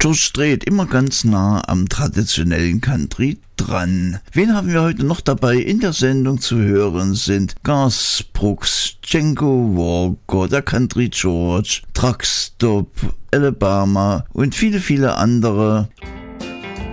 George Strait, immer ganz nah am traditionellen Country dran. Wen haben wir heute noch dabei in der Sendung zu hören? Sind Garth Brooks, Django Walker, der Country George, Truckstop, Alabama und viele, viele andere.